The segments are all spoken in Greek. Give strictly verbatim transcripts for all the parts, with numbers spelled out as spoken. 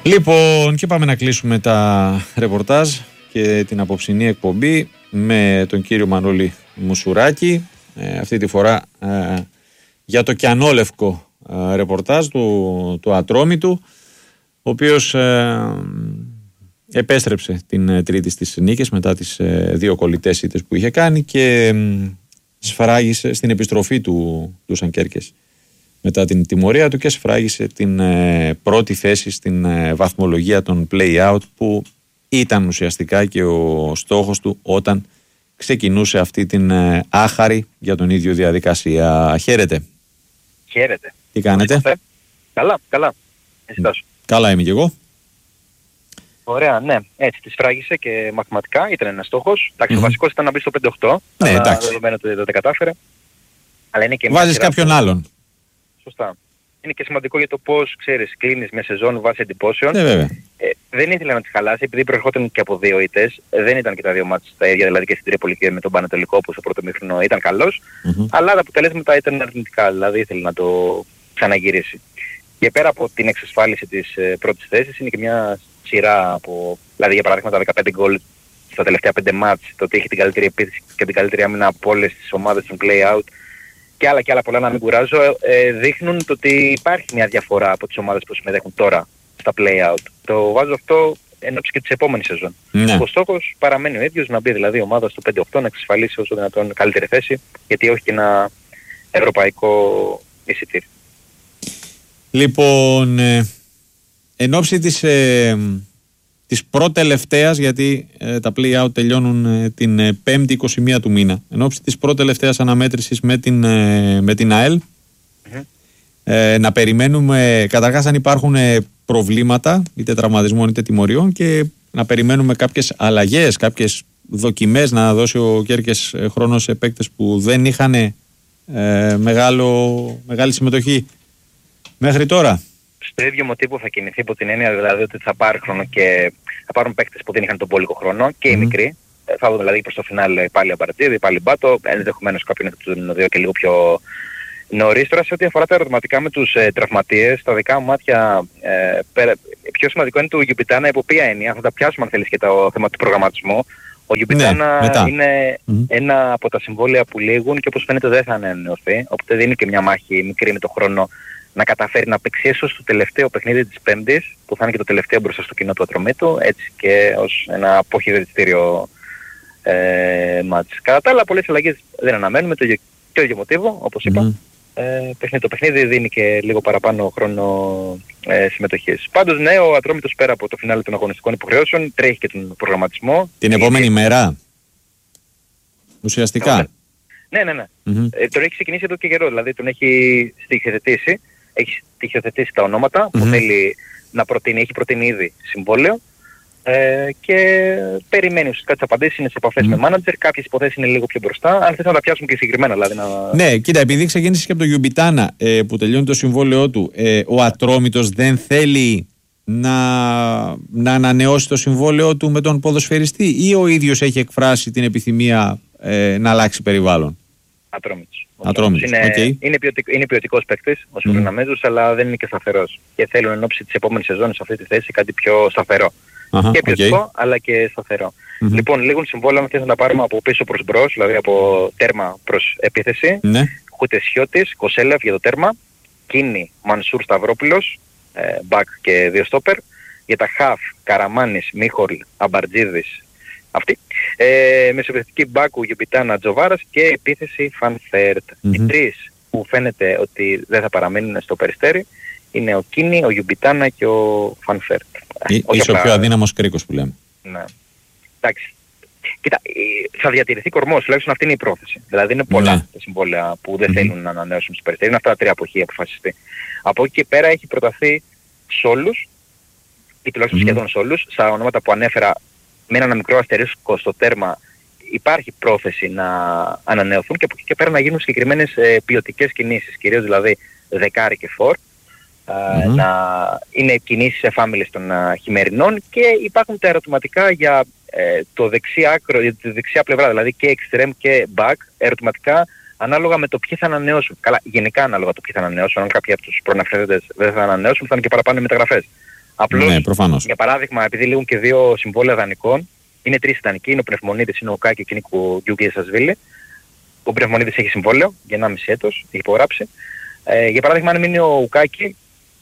Λοιπόν, και πάμε να κλείσουμε τα ρεπορτάζ και την απόψινή εκπομπή με τον κύριο Μανώλη Μουσουράκη. Ε, αυτή τη φορά ε, για το κιανόλευκο ε, ρεπορτάζ του, του Ατρόμητου, ο οποίος ε, επέστρεψε την ε, τρίτη στις νίκες μετά τις ε, δύο κολλητές ήττες που είχε κάνει και ε, σφράγισε στην επιστροφή του Ντούσαν Κέρκες μετά την τιμωρία του και σφράγισε την ε, πρώτη θέση στην ε, βαθμολογία των play-out, που ήταν ουσιαστικά και ο στόχος του όταν ξεκινούσε αυτή την ε, άχαρη για τον ίδιο διαδικασία. Χαίρετε. Χαίρετε. Τι κάνετε? Καλά, καλά. Εσύ τόσο. Καλά είμαι κι εγώ. Ωραία, ναι. Έτσι τη σφράγισε και μαθηματικά ήταν ένας στόχος. Εντάξει, Mm-hmm. ο βασικός ήταν να μπει στο πέντε οκτώ. Ναι, αλλά εντάξει. δεδομένου ότι δεν τα κατάφερε. Αλλά είναι και βάζεις κάποιον που... άλλον. Σωστά. Είναι και σημαντικό για το πώς, ξέρεις, κλείνεις μια σεζόν βάσει εντυπώσεων. Ναι, βέβαια. Ε, δεν ήθελα να τις χαλάσει, επειδή προερχόταν και από δύο ήττες. Ε, δεν ήταν και τα δύο μάτς τα ίδια, δηλαδή και στην Τρίπολη και με τον Πανετολικό που στο πρώτο μήχρονο ήταν καλός. Mm-hmm. Αλλά τα αποτελέσματα ήταν αρνητικά, δηλαδή ήθελε να το ξαναγυρίσει. Και πέρα από την εξασφάλιση της ε, πρώτης θέσης, είναι και μια σειρά από, δηλαδή για παράδειγμα τα δεκαπέντε γκολ στα τελευταία πέντε μάτς, το ότι έχει την καλύτερη επίθεση και την καλύτερη άμυνα από όλες τις ομάδες των play-out και άλλα και άλλα πολλά, να μην κουράζω, ε, δείχνουν το ότι υπάρχει μια διαφορά από τις ομάδες που συμμετέχουν τώρα στα play-out. Το βάζω αυτό ενώπιση και της επόμενης σεζόν. Ναι. Ο στόχος παραμένει ο ίδιος, να μπει δηλαδή η ομάδα στο πέντε οκτώ, να εξασφαλίσει όσο δυνατόν καλύτερη θέση, γιατί όχι και ένα ευρωπαϊκό εισιτήριο. Λοιπόν, ε, εν ώψη της, ε, της προτελευταίας, γιατί ε, τα play-out τελειώνουν ε, την ε, πέμπτη εικοστή πρώτη του μήνα, εν ώψη της προτελευταίας αναμέτρησης με την, ε, με την ΑΕΛ, mm-hmm. ε, να περιμένουμε καταρχάς αν υπάρχουν ε, προβλήματα είτε τραυματισμών είτε τιμωριών, και να περιμένουμε κάποιες αλλαγές, κάποιες δοκιμές, να δώσει ο Κέρκες ε, χρόνο σε παίκτες που δεν είχαν ε, μεγάλο, μεγάλη συμμετοχή μέχρι τώρα. Στο ίδιο μοτίβο θα κινηθεί, υπό την έννοια δηλαδή ότι θα πάρει χρόνο και θα πάρουν παίκτες που δεν είχαν τον πόλικο χρόνο και mm. οι μικροί. Θα δούμε δηλαδή προς το φινάλε πάλι Αμπαρτίδη, πάλι Μπάτο, ενδεχομένως κάποιον από τους δύο και λίγο πιο νωρίς. Τώρα σε ό,τι αφορά τα ερωτηματικά με τους ε, τραυματίες, στα δικά μου μάτια ε, πέρα, πιο σημαντικό είναι του Γιουμπιτάνα, υπό ποια έννοια, θα τα πιάσουμε αν θέλεις και το θέμα του προγραμματισμού. Ο Γιουμπιτάνα ναι, είναι mm. ένα από τα συμβόλαια που λήγουν και όπως φαίνεται δεν θα ανανεωθεί, οπότε δίνει και μια μάχη μικρή με το χρόνο να καταφέρει να παίξει ίσως στο τελευταίο παιχνίδι της Πέμπτης, που θα είναι και το τελευταίο μπροστά στο κοινό του Ατρομήτου, έτσι και ως ένα αποχαιρετιστήριο ε, μάτς. Κατά τα άλλα, πολλές αλλαγές δεν αναμένουμε, το και ίδιο μοτίβο, όπως είπα. Mm. Ε, παιχνίδι, το παιχνίδι δίνει και λίγο παραπάνω χρόνο ε, συμμετοχής. Πάντως, ναι, ο Ατρόμητος πέρα από το φινάλε των αγωνιστικών υποχρεώσεων τρέχει και τον προγραμματισμό. Την επόμενη και... μέρα, ουσιαστικά. Ναι, ναι, ναι. Mm-hmm. Ε, τον έχει ξεκινήσει εδώ και καιρό, δηλαδή τον έχει στοιχειοθετήσει. Έχει στοιχειοθετήσει τα ονόματα mm-hmm. που θέλει να προτείνει, έχει προτείνει ήδη συμβόλαιο ε, και περιμένει ουσιαστικά τις απαντήσεις, είναι σε επαφές mm-hmm. με μάνατζερ, κάποιες υποθέσεις είναι λίγο πιο μπροστά, αν θες να τα πιάσουμε και συγκεκριμένα δηλαδή. Να... Ναι, κοίτα, επειδή ξεκίνησες και από τον Γιουμπιτάνα ε, που τελειώνει το συμβόλαιό του, ε, ο Ατρόμητος δεν θέλει να, να ανανεώσει το συμβόλαιό του με τον ποδοσφαιριστή, ή ο ίδιος έχει εκφράσει την επιθυμία ε, να αλλάξει περιβάλλον? Ατρόμητος. Ατρόμητος. Είναι, Okay. είναι, ποιοτικ, είναι ποιοτικός παίκτης, ο Σουβριναμέζος, mm. αλλά δεν είναι και σταθερός. Και θέλουν εν ώψη της επόμενης σεζόν σε αυτή τη θέση κάτι πιο σταθερό. Uh-huh, και ποιοτικό, okay. αλλά και σταθερό. Mm-hmm. Λοιπόν, λίγων συμβόλαια αν θες να τα πάρουμε από πίσω προς μπρος, δηλαδή από τέρμα προς επίθεση. Mm-hmm. Χουτεσιώτης, Κοσέλεφ για το τέρμα, Κίνη, Μανσούρ Σταυρόπουλος, ε, μπακ και δύο στόπερ. Για τα χαφ, Καραμάνης, Μίχολ, Αμπαρτζίδης, αυτή. Ε, μεσοπαιδευτική Μπάκου, Γιουμπιτάνα, Τζοβάρας και επίθεση Φανφέρτ. Mm-hmm. Οι τρεις που φαίνεται ότι δεν θα παραμείνουν στο Περιστέρι είναι ο Κίνη, ο Γιουμπιτάνα και ο Φανφέρτ. Είσαι ο πιο αδύναμος κρίκος που λέμε. Ναι. Εντάξει. Κοίτα, θα διατηρηθεί κορμός, τουλάχιστον αυτή είναι η πρόθεση. Δηλαδή είναι πολλά ναι. τα συμβόλαια που δεν mm-hmm. θέλουν να ανανεώσουν στο Περιστέρι. Είναι αυτά τα τρία που έχει αποφασιστεί. Από εκεί και πέρα έχει προταθεί σε όλους, ή τουλάχιστον mm-hmm. σχεδόν σε όλους, στα ονόματα που ανέφερα, με ένα μικρό αστερίσκο στο τέρμα, υπάρχει πρόθεση να ανανεωθούν και από εκεί και πέρα να γίνουν συγκεκριμένες ε, ποιοτικές κινήσεις, κυρίως δηλαδή δεκάρι και φορ, mm-hmm. ε, να είναι κινήσεις εφάμιλες των ε, χειμερινών, και υπάρχουν τα ερωτηματικά για ε, το δεξί άκρο, για τη δεξιά πλευρά, δηλαδή και extreme και back, ερωτηματικά ανάλογα με το ποιοι θα ανανεώσουν. Καλά, γενικά ανάλογα το ποιοι θα ανανεώσουν, αν κάποιοι από τους προαναφερθέντες δεν θα ανανεώσουν, θα είναι και παραπάνω οι μεταγραφές. Απλώς, ναι, προφανώς. Για παράδειγμα, επειδή λήγουν και δύο συμβόλαια δανεικών, είναι τρεις ιδανικοί, είναι ο Πνευμονίδης, είναι ο Κάκη και είναι ο Γιούγκη Σασβίλη. Ο Πνευμονίδης έχει συμβόλαιο για ενάμιση έτος, έχει υπογράψει. Ε, για παράδειγμα, αν μείνει ο Ουκάκη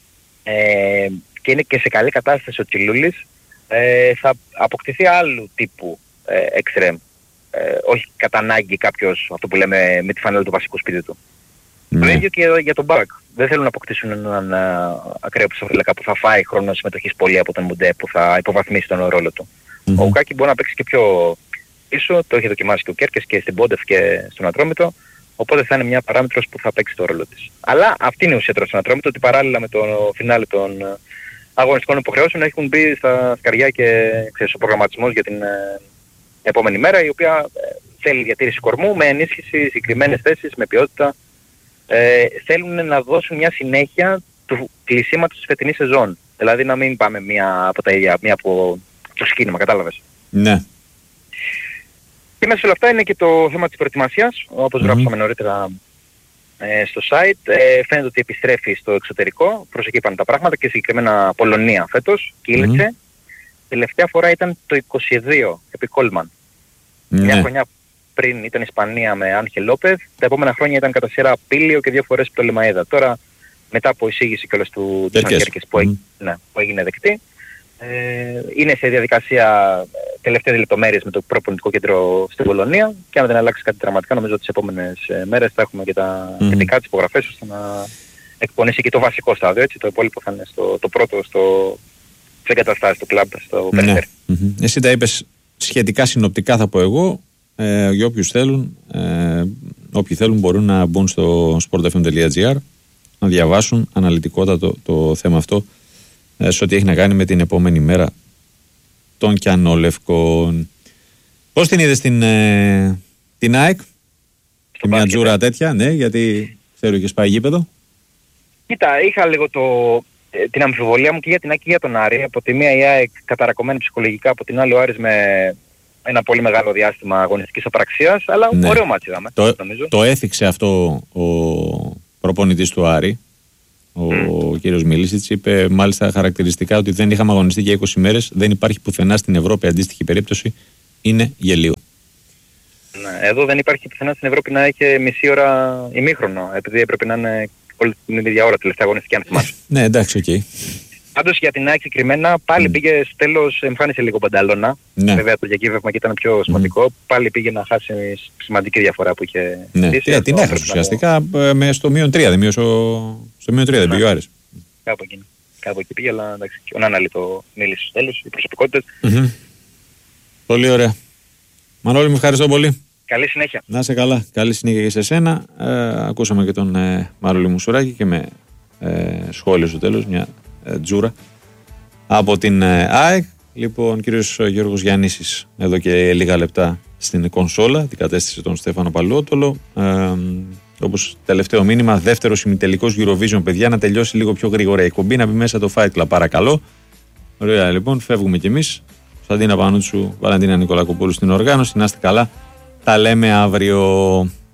ε, και είναι και σε καλή κατάσταση ο Τσιλούλης, ε, θα αποκτηθεί άλλου τύπου ε, εξτρέμ. Ε, όχι κατά ανάγκη κάποιος, αυτό που λέμε, με τη φανέλα του βασικού σπίτι του. Ναι. Το ίδιο και για τον Μπακ. Δεν θέλουν να αποκτήσουν έναν uh, ακραίο ψηφοδέλακα που θα φάει χρόνο συμμετοχής πολύ από τον Μουντέ, που θα υποβαθμίσει τον ρόλο του. Mm-hmm. Ο Ουκάκη μπορεί να παίξει και πιο πίσω, το έχει δοκιμάσει και ο Κέρκες και στην Πόντεφ και στον Ατρόμητο, οπότε θα είναι μια παράμετρος που θα παίξει το ρόλο της. Αλλά αυτή είναι η ουσία τώρα στον Ατρόμητο, ότι παράλληλα με το φινάλε των αγωνιστικών υποχρεώσεων έχουν μπει στα σκαριά και ξέρεις, ο προγραμματισμός για την uh, επόμενη μέρα, η οποία uh, θέλει διατήρηση κορμού με ενίσχυση, συγκεκριμένες θέσεις, με ποιότητα. Ε, θέλουν να δώσουν μια συνέχεια του κλεισίματος της φετινής σεζόν. Δηλαδή να μην πάμε μία από τα ίδια, μία από το ξεκίνημα, κατάλαβες. Ναι. Και μέσα σε όλα αυτά είναι και το θέμα της προετοιμασίας, όπως mm-hmm. γράψαμε νωρίτερα ε, στο site. Ε, φαίνεται ότι επιστρέφει στο εξωτερικό, προς εκεί πάνε τα πράγματα και συγκεκριμένα Πολωνία φέτος, κύλησε. Mm-hmm. Τελευταία φορά ήταν το είκοσι δύο, επί Κόλμαν. Mm-hmm. Μια χρονιά πριν ήταν Ισπανία με Άγχελ Λόπεθ, τα επόμενα χρόνια ήταν κατά σειρά Πίλιο και δύο φορές Πτολεμαΐδα. Τώρα, μετά από εισήγηση κιόλας του Κέρκες που, mm. ναι, που έγινε δεκτή, ε, είναι σε διαδικασία τελευταίες λεπτομέρειες με το προπονητικό κέντρο στην Πολωνία και αν δεν αλλάξει κάτι δραματικά, νομίζω ότι τις επόμενες ε, μέρες θα έχουμε και τα mm. θετικά της υπογραφές ώστε να εκπονήσει και το βασικό στάδιο, έτσι, το υπόλοιπο θα είναι στο, το πρώτο στο, σε εγκαταστάσεις του κλαμπ, στο ναι. Περιστέρι. Mm-hmm. Εσύ τα είπες σχετικά συνοπτικά θα πω εγώ. Ε, για όποιους θέλουν, ε, όποιοι θέλουν μπορούν να μπουν στο sportfm.gr να διαβάσουν αναλυτικότατα το, το θέμα αυτό ε, σε ό,τι έχει να κάνει με την επόμενη μέρα των Κιανόλευκων. Πώς την είδες την, ε, την ΑΕΚ και μια τζούρα τέτοια, ναι, γιατί ξέρω είχες πάει γήπεδο. Κοίτα, είχα λίγο το, ε, την αμφιβολία μου και για την ΑΕΚ και για τον Άρη. Από τη μία η ΑΕΚ καταρακωμένη ψυχολογικά, από την άλλη ο Άρης με ένα πολύ μεγάλο διάστημα αγωνιστικής απραξίας, αλλά ναι. ωραίο μάτσι είδαμε. Το, το έθιξε αυτό ο προπονητής του Άρη, ο mm. κύριος Μιλίσιτς, είπε μάλιστα χαρακτηριστικά ότι δεν είχαμε αγωνιστεί για είκοσι μέρες, δεν υπάρχει πουθενά στην Ευρώπη αντίστοιχη περίπτωση, είναι γελίο. Ναι, εδώ δεν υπάρχει πουθενά στην Ευρώπη να έχει μισή ώρα ημίχρονο, επειδή έπρεπε να είναι όλη την ίδια ώρα τελευταία αγωνιστική, αν θυμάσαι. Ναι, εντάξει, οκ. Okay. Πάντως για την ΑΕΚ συγκεκριμένα πάλι mm. πήγε στο τέλος, εμφάνισε λίγο πανταλώνα. Ναι. Βέβαια το διακύβευμα και ήταν πιο σημαντικό. Mm. Πάλι πήγε να χάσει σημαντική διαφορά που είχε ναι. στήσει. Ναι, την έχασε ουσιαστικά με στο μείον τρία. Δεν μείωσε στο μείον τρία, δεν πήγε ο Άρης. Κάπου εκεί. Κάπου εκεί πήγε, αλλά εντάξει, ο Νάναλη το μίλησε στο τέλος, οι προσωπικότητες. Mm-hmm. Πολύ ωραία. Μανώλη, μου ευχαριστώ πολύ. Καλή συνέχεια. Να είσαι καλά. Καλή συνέχεια και σε σένα. Ε, ακούσαμε και τον ε, Μανώλη Μουσουράκη και με ε, σχόλιο στο τέλος, μια τζούρα από την ΑΕΚ. Λοιπόν, κύριος Γιώργος Γιαννήσης εδώ και λίγα λεπτά στην κονσόλα, αντικατέστησε τον Στέφανο Παλαιότολο. Ε, όπως τελευταίο μήνυμα, δεύτερος ημιτελικός Eurovision, παιδιά, να τελειώσει λίγο πιο γρήγορα η εκπομπή, να μπει μέσα το Fight Club, παρακαλώ. Ωραία, λοιπόν, φεύγουμε κι εμείς. Κωνσταντίνα Πανούτσου, Βαλαντίνα Νικολακοπούλου στην οργάνωση. Να είστε καλά. Τα λέμε αύριο.